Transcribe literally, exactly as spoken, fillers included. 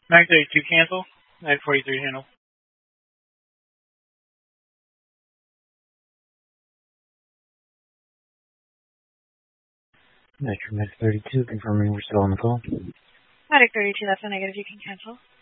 nine thirty-two cancel. nine forty-three handle. Metromed thirty-two, confirming we're still on the call. Medic thirty-two, that's a negative. You can cancel.